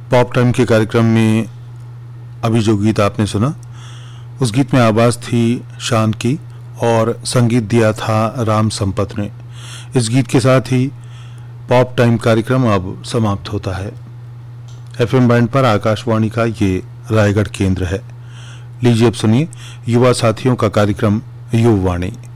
Pop time के कार्यक्रम में अभी जो गीत आपने सुना, उस गीत में आवाज़ थी शान की और संगीत दिया था राम संपत ने। इस गीत के साथ ही पॉप टाइम कार्यक्रम अब समाप्त होता है। एफएम बैंड पर आकाशवाणी का ये रायगढ़ केंद्र है। लीजिए अब सुनिए युवा साथियों का कार्यक्रम युववाणी।